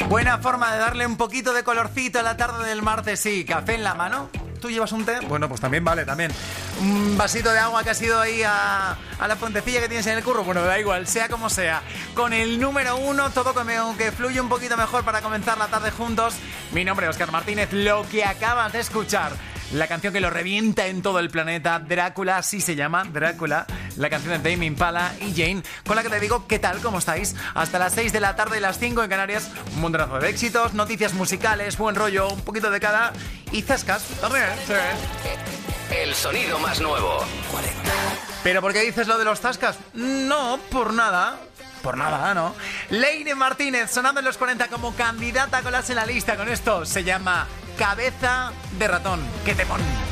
Buena forma de darle un poquito de colorcito a la tarde del martes, sí. Café en la mano. ¿Tú llevas un té? Bueno, pues también vale, también. Un vasito de agua que has ido ahí a la fuentecilla que tienes en el curro. Bueno, da igual, sea como sea. Con el número 1, todo que fluye un poquito mejor para comenzar la tarde juntos. Mi nombre es Óscar Martínez. Lo que acabas de escuchar, la canción que lo revienta en todo el planeta, Drácula, sí se llama Drácula, la canción de Tame Impala y Jane, con la que te digo, ¿qué tal? ¿Cómo estáis? Hasta las 6 de la tarde y las 5 en Canarias, un montonazo de éxitos, noticias musicales, buen rollo, un poquito de cada y zascas también, sí. El sonido más nuevo. 40. ¿Pero por qué dices lo de los zascas? No, por nada. Por nada, ¿no? Leire Martínez, sonando en los 40 como candidata a colarse en la lista con esto. Se llama Cabeza de Ratón. ¡Qué temón!